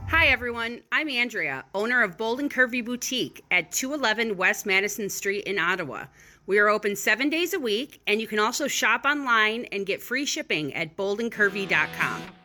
Hi everyone, I'm Andrea, owner of Bold and Curvy Boutique at 211 West Madison Street in Ottawa. We are open 7 days a week, and you can also shop online and get free shipping at boldandcurvy.com.